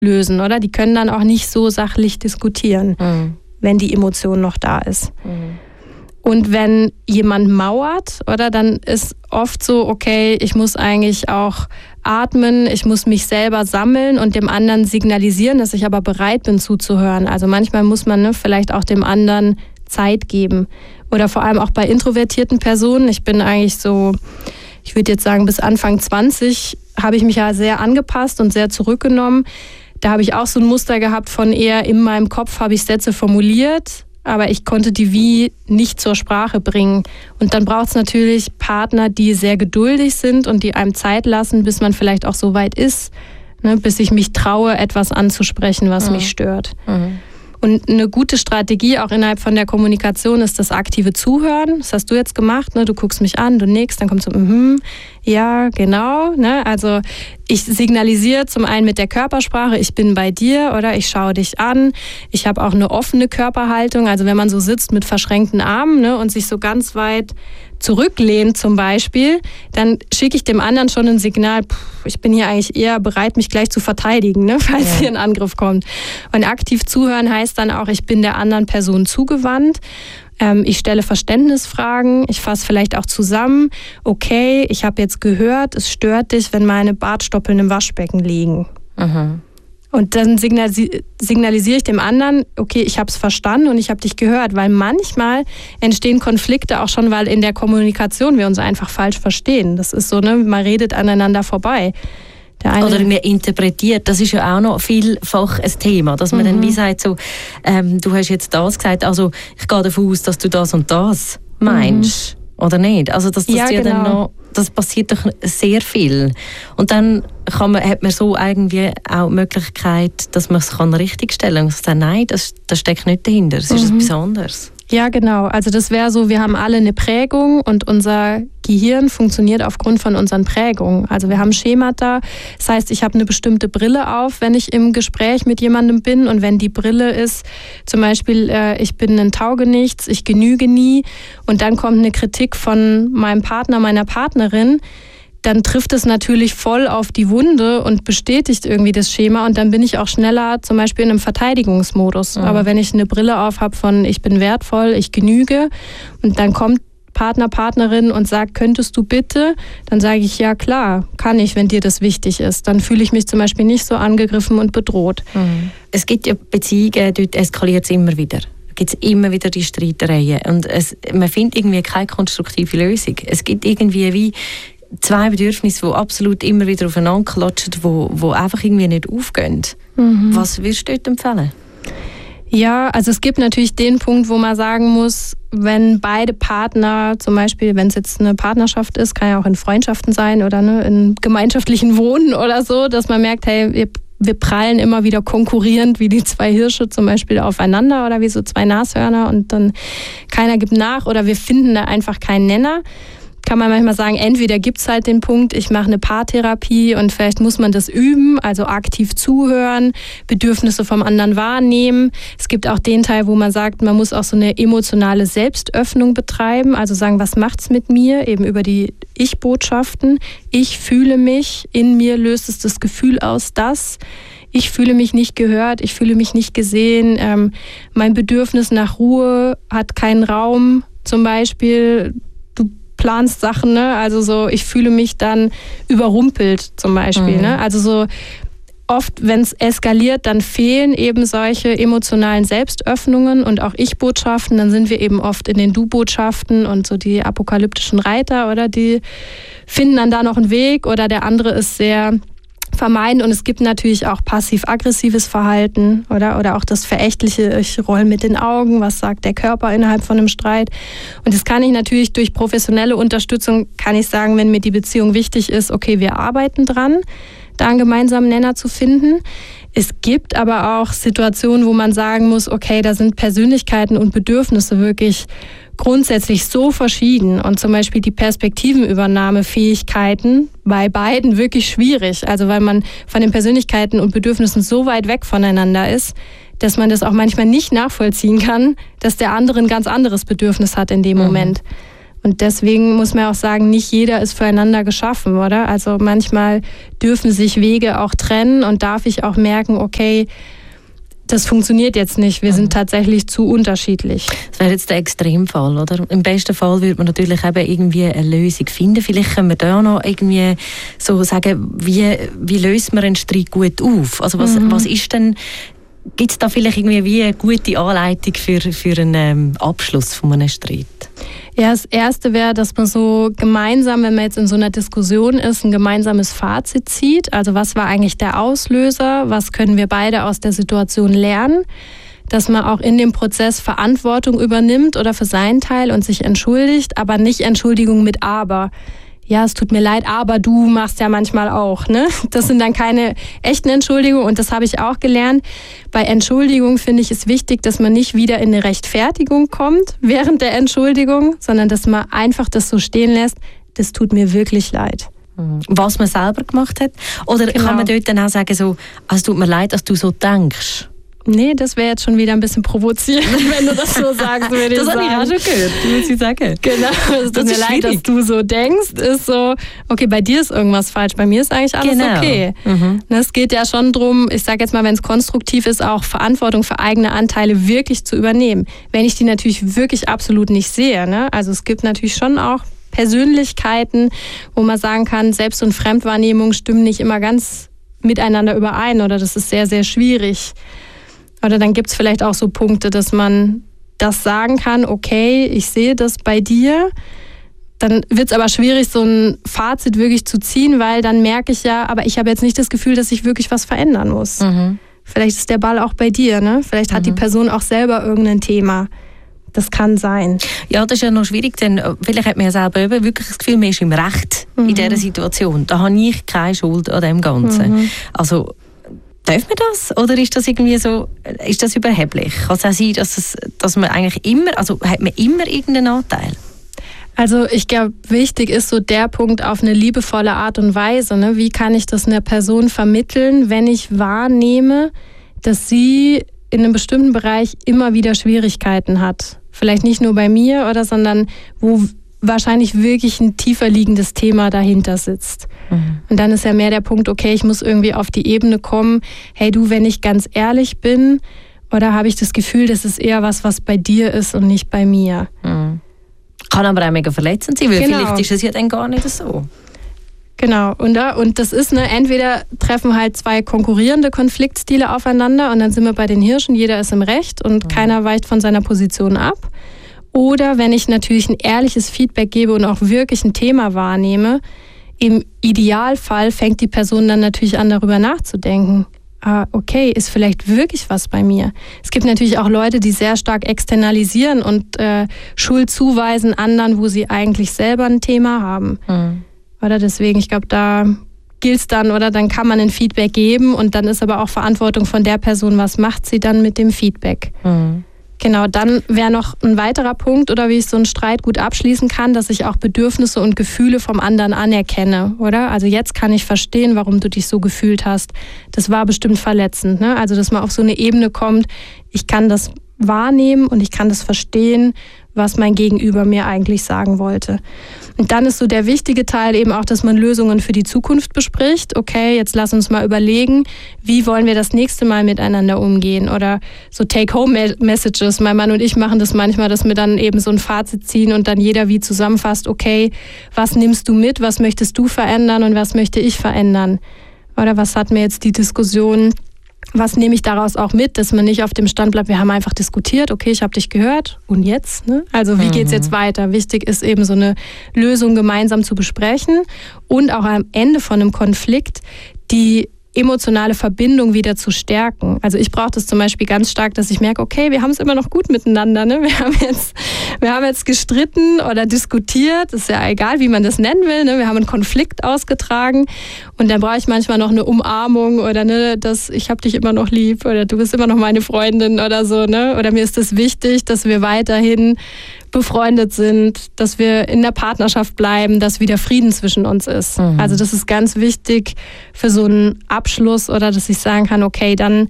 lösen, oder? Die können dann auch nicht so sachlich diskutieren, wenn die Emotion noch da ist. Und wenn jemand mauert, oder, dann ist oft so, okay, ich muss eigentlich auch atmen, ich muss mich selber sammeln und dem anderen signalisieren, dass ich aber bereit bin zuzuhören. Also manchmal muss man vielleicht auch dem anderen Zeit geben. Oder vor allem auch bei introvertierten Personen. Ich bin eigentlich so, ich würde jetzt sagen, bis Anfang 20 habe ich mich ja sehr angepasst und sehr zurückgenommen. Da habe ich auch so ein Muster gehabt von eher in meinem Kopf habe ich Sätze formuliert, aber ich konnte die wie nicht zur Sprache bringen. Und dann braucht es natürlich Partner, die sehr geduldig sind und die einem Zeit lassen, bis man vielleicht auch so weit ist, ne, bis ich mich traue, etwas anzusprechen, was mich stört. Und eine gute Strategie auch innerhalb von der Kommunikation ist das aktive Zuhören. Das hast du jetzt gemacht, ne? Du guckst mich an, du nickst, dann kommt so, ja, genau. Ne? Also ich signalisiere zum einen mit der Körpersprache, ich bin bei dir oder ich schaue dich an. Ich habe auch eine offene Körperhaltung. Also wenn man so sitzt mit verschränkten Armen, ne, und sich so ganz weit zurücklehnt zum Beispiel, dann schicke ich dem anderen schon ein Signal, ich bin hier eigentlich eher bereit, mich gleich zu verteidigen, ne, falls hier ein Angriff kommt. Und aktiv zuhören heißt dann auch, ich bin der anderen Person zugewandt. Ich stelle Verständnisfragen, ich fasse vielleicht auch zusammen, okay, ich habe jetzt gehört, es stört dich, wenn meine Bartstoppeln im Waschbecken liegen. Und dann signalisiere ich dem anderen, okay, ich habe es verstanden und ich habe dich gehört, weil manchmal entstehen Konflikte auch schon, weil in der Kommunikation wir uns einfach falsch verstehen. Das ist so, ne, man redet aneinander vorbei. Oder man interpretiert, das ist ja auch noch vielfach ein Thema, dass man dann wie sagt, so, du hast jetzt das gesagt, also ich gehe davon aus, dass du das und das meinst, oder nicht? Also das ja, genau. Dann noch, das passiert doch sehr viel. Und dann hat man so irgendwie auch die Möglichkeit, dass man es richtigstellen kann. Und sagt, nein, das steckt nicht dahinter, das ist etwas anderes. Ja, genau. Also das wäre so, wir haben alle eine Prägung und unser Gehirn funktioniert aufgrund von unseren Prägungen. Also wir haben Schemata. Das heißt, ich habe eine bestimmte Brille auf, wenn ich im Gespräch mit jemandem bin. Und wenn die Brille ist, zum Beispiel, ich bin ein Taugenichts, ich genüge nie. Und dann kommt eine Kritik von meinem Partner, meiner Partnerin, dann trifft es natürlich voll auf die Wunde und bestätigt irgendwie das Schema und dann bin ich auch schneller zum Beispiel in einem Verteidigungsmodus. Aber wenn ich eine Brille auf habe von ich bin wertvoll, ich genüge und dann kommt Partner, Partnerin und sagt, könntest du bitte, dann sage ich, ja klar, kann ich, wenn dir das wichtig ist. Dann fühle ich mich zum Beispiel nicht so angegriffen und bedroht. Es gibt ja Beziehungen, dort eskaliert es immer wieder. Gibt es immer wieder die Streitereien und man findet irgendwie keine konstruktive Lösung. Es gibt irgendwie wie zwei Bedürfnisse, die absolut immer wieder aufeinander klatschen, die einfach irgendwie nicht aufgehen. Was würdest du dort empfehlen? Ja, also es gibt natürlich den Punkt, wo man sagen muss, wenn beide Partner, zum Beispiel, wenn es jetzt eine Partnerschaft ist, kann ja auch in Freundschaften sein oder ne, in gemeinschaftlichen Wohnen oder so, dass man merkt, hey, wir prallen immer wieder konkurrierend wie die zwei Hirsche zum Beispiel aufeinander oder wie so zwei Nashörner und dann keiner gibt nach oder wir finden da einfach keinen Nenner. Kann man manchmal sagen, entweder gibt es halt den Punkt, ich mache eine Paartherapie und vielleicht muss man das üben, also aktiv zuhören, Bedürfnisse vom anderen wahrnehmen. Es gibt auch den Teil, wo man sagt, man muss auch so eine emotionale Selbstöffnung betreiben, also sagen, was macht's mit mir, eben über die Ich-Botschaften. Ich fühle mich, in mir löst es das Gefühl aus, dass ich fühle mich nicht gehört, ich fühle mich nicht gesehen, mein Bedürfnis nach Ruhe hat keinen Raum, zum Beispiel. Planst Sachen, ne? Also so, ich fühle mich dann überrumpelt zum Beispiel. Ne? Also so oft, wenn es eskaliert, dann fehlen eben solche emotionalen Selbstöffnungen und auch Ich-Botschaften. Dann sind wir eben oft in den Du-Botschaften und so die apokalyptischen Reiter, oder die finden dann da noch einen Weg oder der andere ist sehr vermeiden. Und es gibt natürlich auch passiv-aggressives Verhalten oder auch das Verächtliche, ich roll mit den Augen, was sagt der Körper innerhalb von einem Streit. Und das kann ich natürlich durch professionelle Unterstützung, kann ich sagen, wenn mir die Beziehung wichtig ist, okay, wir arbeiten dran, da einen gemeinsamen Nenner zu finden. Es gibt aber auch Situationen, wo man sagen muss, okay, da sind Persönlichkeiten und Bedürfnisse wirklich grundsätzlich so verschieden und zum Beispiel die Perspektivenübernahmefähigkeiten bei beiden wirklich schwierig. Also weil man von den Persönlichkeiten und Bedürfnissen so weit weg voneinander ist, dass man das auch manchmal nicht nachvollziehen kann, dass der andere ein ganz anderes Bedürfnis hat in dem Moment. Und deswegen muss man auch sagen, nicht jeder ist füreinander geschaffen, oder? Also manchmal dürfen sich Wege auch trennen und darf ich auch merken, okay, das funktioniert jetzt nicht. Wir sind tatsächlich zu unterschiedlich. Das wäre jetzt der Extremfall, oder? Im besten Fall würde man natürlich eben irgendwie eine Lösung finden. Vielleicht können wir da noch irgendwie so sagen, wie löst man einen Streit gut auf? Also was ist denn, gibt es da vielleicht irgendwie wie eine gute Anleitung für einen Abschluss von einem Streit? Ja, das Erste wäre, dass man so gemeinsam, wenn man jetzt in so einer Diskussion ist, ein gemeinsames Fazit zieht. Also was war eigentlich der Auslöser? Was können wir beide aus der Situation lernen? Dass man auch in dem Prozess Verantwortung übernimmt oder für seinen Teil und sich entschuldigt, aber nicht Entschuldigung mit aber. Ja, es tut mir leid, aber du machst ja manchmal auch, ne? Das sind dann keine echten Entschuldigungen und das habe ich auch gelernt. Bei Entschuldigung finde ich es wichtig, dass man nicht wieder in eine Rechtfertigung kommt während der Entschuldigung, sondern dass man einfach das so stehen lässt, das tut mir wirklich leid. Was man selber gemacht hat? Oder kann man dort dann auch sagen, so, es tut mir leid, dass du so denkst? Nee, das wäre jetzt schon wieder ein bisschen provozierend, wenn du das so sagst, würde ich sagen. Das habe ich auch schon gehört, muss ich sagen. Genau, es tut mir leid, dass du so denkst, ist so, okay, bei dir ist irgendwas falsch, bei mir ist eigentlich alles okay. Es geht ja schon darum, ich sage jetzt mal, wenn es konstruktiv ist, auch Verantwortung für eigene Anteile wirklich zu übernehmen. Wenn ich die natürlich wirklich absolut nicht sehe, ne? Also es gibt natürlich schon auch Persönlichkeiten, wo man sagen kann, Selbst- und Fremdwahrnehmung stimmen nicht immer ganz miteinander überein oder das ist sehr, sehr schwierig. Oder dann gibt es vielleicht auch so Punkte, dass man das sagen kann, okay, ich sehe das bei dir. Dann wird es aber schwierig, so ein Fazit wirklich zu ziehen, weil dann merke ich ja, aber ich habe jetzt nicht das Gefühl, dass ich wirklich was verändern muss. Vielleicht ist der Ball auch bei dir, ne? Vielleicht hat die Person auch selber irgendein Thema. Das kann sein. Ja, das ist ja noch schwierig, denn vielleicht hat man ja selber wirklich das Gefühl, man ist im Recht in dieser Situation. Da habe ich keine Schuld an dem Ganzen. Also, darf man das? Oder ist das irgendwie so, ist das überheblich? Kann es auch sein, dass man eigentlich immer, also hat man immer irgendeinen Anteil? Also ich glaube, wichtig ist so der Punkt auf eine liebevolle Art und Weise. Ne? Wie kann ich das einer Person vermitteln, wenn ich wahrnehme, dass sie in einem bestimmten Bereich immer wieder Schwierigkeiten hat? Vielleicht nicht nur bei mir, sondern wo wahrscheinlich wirklich ein tiefer liegendes Thema dahinter sitzt. Und dann ist ja mehr der Punkt, okay, ich muss irgendwie auf die Ebene kommen, hey du, wenn ich ganz ehrlich bin, oder habe ich das Gefühl, das ist eher was bei dir ist und nicht bei mir. Kann aber auch mega verletzend sein, weil vielleicht ist es ja dann gar nicht so. Genau, und das ist, entweder treffen halt zwei konkurrierende Konfliktstile aufeinander und dann sind wir bei den Hirschen, jeder ist im Recht und keiner weicht von seiner Position ab. Oder wenn ich natürlich ein ehrliches Feedback gebe und auch wirklich ein Thema wahrnehme, im Idealfall fängt die Person dann natürlich an, darüber nachzudenken. Okay, ist vielleicht wirklich was bei mir. Es gibt natürlich auch Leute, die sehr stark externalisieren und Schuld zuweisen anderen, wo sie eigentlich selber ein Thema haben. Oder deswegen, ich glaube, da gilt es dann, oder dann kann man ein Feedback geben und dann ist aber auch Verantwortung von der Person, was macht sie dann mit dem Feedback. Genau, dann wäre noch ein weiterer Punkt, oder wie ich so einen Streit gut abschließen kann, dass ich auch Bedürfnisse und Gefühle vom anderen anerkenne, oder? Also jetzt kann ich verstehen, warum du dich so gefühlt hast. Das war bestimmt verletzend, ne? Also dass man auf so eine Ebene kommt, ich kann das wahrnehmen und ich kann das verstehen, was mein Gegenüber mir eigentlich sagen wollte. Und dann ist so der wichtige Teil eben auch, dass man Lösungen für die Zukunft bespricht. Okay, jetzt lass uns mal überlegen, wie wollen wir das nächste Mal miteinander umgehen? Oder so Take-Home-Messages. Mein Mann und ich machen das manchmal, dass wir dann eben so ein Fazit ziehen und dann jeder wie zusammenfasst, okay, was nimmst du mit, was möchtest du verändern und was möchte ich verändern? Oder was hat mir jetzt die Diskussion, was nehme ich daraus auch mit, dass man nicht auf dem Stand bleibt, wir haben einfach diskutiert, okay, ich habe dich gehört und jetzt? Ne? Also wie geht's jetzt weiter? Wichtig ist eben so eine Lösung gemeinsam zu besprechen und auch am Ende von einem Konflikt die emotionale Verbindung wieder zu stärken. Also ich brauche das zum Beispiel ganz stark, dass ich merke, okay, wir haben es immer noch gut miteinander. Ne? Wir haben jetzt gestritten oder diskutiert, ist ja egal, wie man das nennen will. Ne? Wir haben einen Konflikt ausgetragen und dann brauche ich manchmal noch eine Umarmung oder ich habe dich immer noch lieb oder du bist immer noch meine Freundin oder so. Ne? Oder mir ist es wichtig, dass wir weiterhin befreundet sind, dass wir in der Partnerschaft bleiben, dass wieder Frieden zwischen uns ist. Also das ist ganz wichtig für so einen Abschluss oder dass ich sagen kann, okay, dann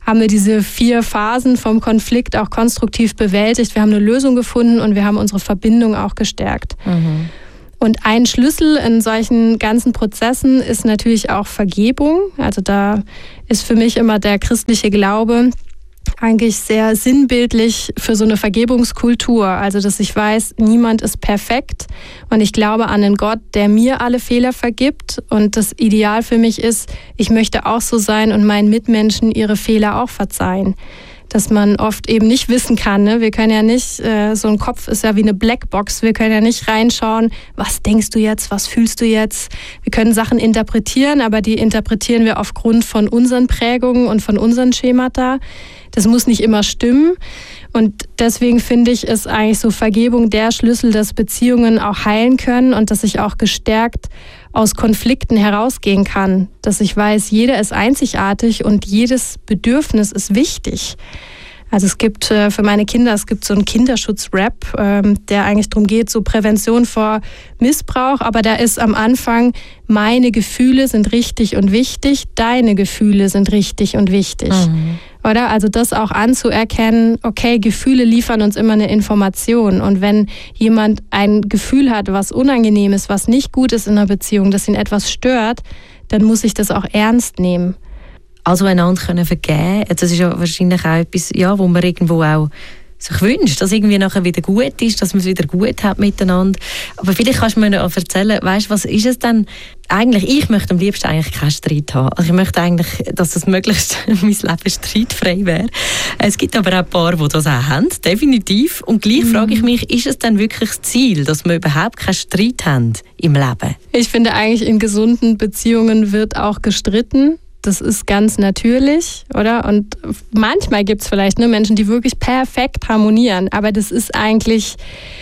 haben wir diese 4 Phasen vom Konflikt auch konstruktiv bewältigt. Wir haben eine Lösung gefunden und wir haben unsere Verbindung auch gestärkt. Mhm. Und ein Schlüssel in solchen ganzen Prozessen ist natürlich auch Vergebung. Also da ist für mich immer der christliche Glaube eigentlich sehr sinnbildlich für so eine Vergebungskultur. Also dass ich weiß, niemand ist perfekt und ich glaube an einen Gott, der mir alle Fehler vergibt. Und das Ideal für mich ist, ich möchte auch so sein und meinen Mitmenschen ihre Fehler auch verzeihen. Dass man oft eben nicht wissen kann. Ne? Wir können ja nicht, so ein Kopf ist ja wie eine Blackbox, wir können ja nicht reinschauen, was denkst du jetzt, was fühlst du jetzt. Wir können Sachen interpretieren, aber die interpretieren wir aufgrund von unseren Prägungen und von unseren Schemata. Das muss nicht immer stimmen. Und deswegen finde ich, ist eigentlich so Vergebung der Schlüssel, dass Beziehungen auch heilen können und dass ich auch gestärkt aus Konflikten herausgehen kann. Dass ich weiß, jeder ist einzigartig und jedes Bedürfnis ist wichtig. Also es gibt für meine Kinder, es gibt so einen Kinderschutz-Rap, der eigentlich darum geht, so Prävention vor Missbrauch. Aber da ist am Anfang, meine Gefühle sind richtig und wichtig, deine Gefühle sind richtig und wichtig. Mhm. Oder? Also das auch anzuerkennen, okay, Gefühle liefern uns immer eine Information. Und wenn jemand ein Gefühl hat, was unangenehm ist, was nicht gut ist in einer Beziehung, dass ihn etwas stört, dann muss ich das auch ernst nehmen. Also einander können vergeben, das ist ja wahrscheinlich auch etwas, ja, wo man irgendwo auch sich wünscht, dass irgendwie nachher wieder gut ist, dass man es wieder gut hat miteinander. Aber vielleicht kannst du mir noch erzählen, weißt, was ist es denn eigentlich? Ich möchte am liebsten eigentlich keinen Streit haben. Also ich möchte eigentlich, dass das möglichst mein Leben streitfrei wäre. Es gibt aber auch ein paar, die das auch haben, definitiv. Und gleich frage ich mich, ist es denn wirklich das Ziel, dass wir überhaupt keinen Streit haben im Leben? Ich finde eigentlich, in gesunden Beziehungen wird auch gestritten. Das ist ganz natürlich, oder? Und manchmal gibt es vielleicht Menschen, die wirklich perfekt harmonieren. Aber das ist eigentlich,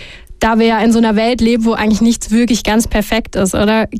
da wir ja in so einer Welt leben, wo eigentlich nichts wirklich ganz perfekt ist, oder?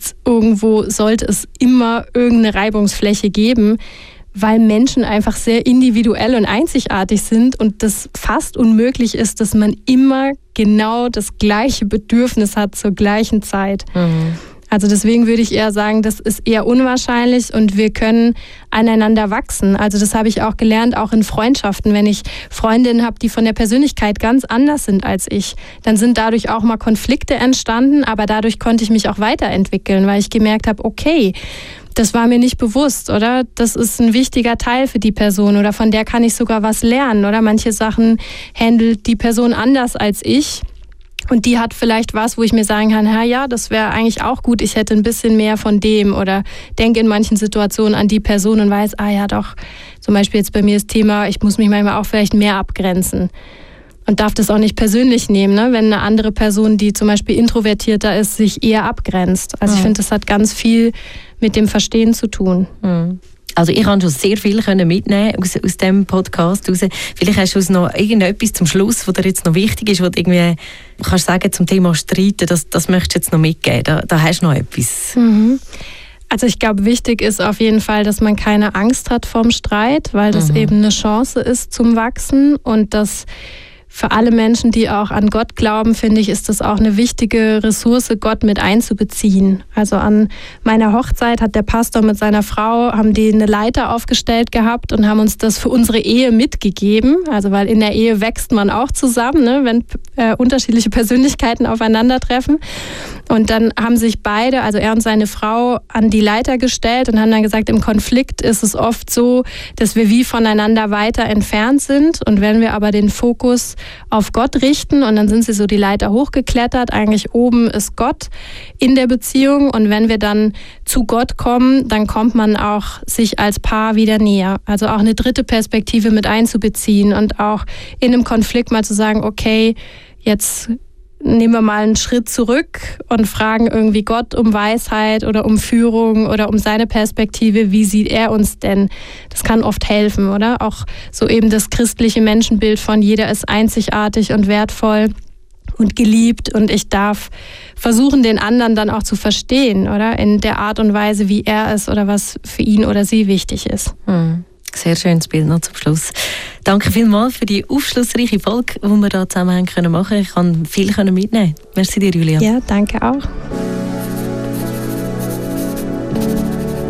Sollte es immer irgendeine Reibungsfläche geben, weil Menschen einfach sehr individuell und einzigartig sind und das fast unmöglich ist, dass man immer genau das gleiche Bedürfnis hat zur gleichen Zeit. Mhm. Also deswegen würde ich eher sagen, das ist eher unwahrscheinlich und wir können aneinander wachsen. Also das habe ich auch gelernt, auch in Freundschaften. Wenn ich Freundinnen habe, die von der Persönlichkeit ganz anders sind als ich, dann sind dadurch auch mal Konflikte entstanden, aber dadurch konnte ich mich auch weiterentwickeln, weil ich gemerkt habe, okay, das war mir nicht bewusst, oder? Das ist ein wichtiger Teil für die Person oder von der kann ich sogar was lernen, oder? Manche Sachen handelt die Person anders als ich. Und die hat vielleicht was, wo ich mir sagen kann, ja, das wäre eigentlich auch gut, ich hätte ein bisschen mehr von dem oder denke in manchen Situationen an die Person und weiß, ja doch, zum Beispiel jetzt bei mir das Thema, ich muss mich manchmal auch vielleicht mehr abgrenzen und darf das auch nicht persönlich nehmen, ne? Wenn eine andere Person, die zum Beispiel introvertierter ist, sich eher abgrenzt. Also ich finde, das hat ganz viel mit dem Verstehen zu tun. Mhm. Also ich konnte schon sehr viel mitnehmen aus diesem Podcast raus. Vielleicht hast du noch irgendetwas zum Schluss, was dir jetzt noch wichtig ist, was du irgendwie kannst sagen zum Thema Streiten, das möchtest du jetzt noch mitgeben. Da hast du noch etwas. Mhm. Also ich glaube, wichtig ist auf jeden Fall, dass man keine Angst hat vorm Streit, weil das eben eine Chance ist zum Wachsen und dass für alle Menschen, die auch an Gott glauben, finde ich, ist das auch eine wichtige Ressource, Gott mit einzubeziehen. Also an meiner Hochzeit hat der Pastor mit seiner Frau, haben die eine Leiter aufgestellt gehabt und haben uns das für unsere Ehe mitgegeben. Also weil in der Ehe wächst man auch zusammen, ne, wenn unterschiedliche Persönlichkeiten aufeinandertreffen. Und dann haben sich beide, also er und seine Frau, an die Leiter gestellt und haben dann gesagt, im Konflikt ist es oft so, dass wir wie voneinander weiter entfernt sind. Und wenn wir aber den Fokus auf Gott richten und dann sind sie so die Leiter hochgeklettert, eigentlich oben ist Gott in der Beziehung und wenn wir dann zu Gott kommen, dann kommt man auch sich als Paar wieder näher. Also auch eine dritte Perspektive mit einzubeziehen und auch in einem Konflikt mal zu sagen, okay, jetzt nehmen wir mal einen Schritt zurück und fragen irgendwie Gott um Weisheit oder um Führung oder um seine Perspektive. Wie sieht er uns denn? Das kann oft helfen, oder? Auch so eben das christliche Menschenbild von jeder ist einzigartig und wertvoll und geliebt und ich darf versuchen, den anderen dann auch zu verstehen, oder? In der Art und Weise, wie er ist oder was für ihn oder sie wichtig ist. Sehr schönes Bild noch zum Schluss. Danke vielmals für die aufschlussreiche Folge, die wir da zusammen machen können. Ich kann viel mitnehmen. Merci dir, Julia. Ja, danke auch.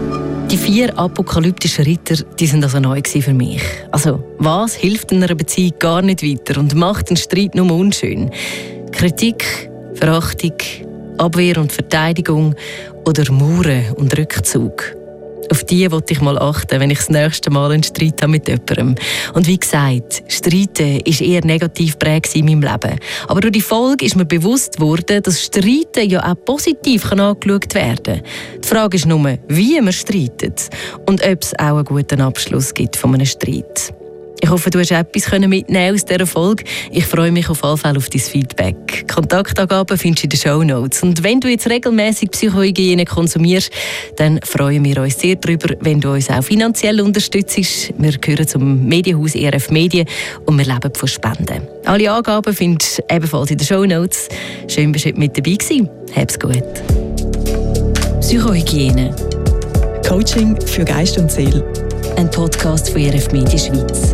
Die 4 apokalyptischen Ritter, die sind also neu für mich. Also, was hilft in einer Beziehung gar nicht weiter und macht den Streit nur unschön? Kritik, Verachtung, Abwehr und Verteidigung oder Mauern und Rückzug? Auf die wollte ich mal achten, wenn ich das nächste Mal einen Streit habe mit jemandem. Und wie gesagt, Streiten war eher negativ prägt in meinem Leben. Aber durch die Folge ist mir bewusst worden, dass Streiten ja auch positiv angeschaut werden kann. Die Frage ist nur, wie man streitet und ob es auch einen guten Abschluss gibt von einem Streit. Ich hoffe, du hast etwas mitnehmen aus dieser Folge. Ich freue mich auf jeden Fall auf dein Feedback. Kontaktangaben findest du in den Shownotes. Und wenn du jetzt regelmäßig Psychohygiene konsumierst, dann freuen wir uns sehr darüber, wenn du uns auch finanziell unterstützt. Wir gehören zum Medienhaus ERF Medien und wir leben von Spenden. Alle Angaben findest du ebenfalls in den Shownotes. Schön, dass du mit dabei warst. Hab's gut. Psychohygiene. Coaching für Geist und Seele. Ein Podcast von ERF Medien Schweiz.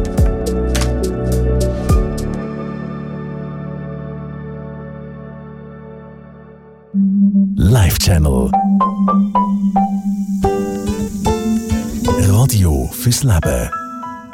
Live Channel. Radio fürs Leben.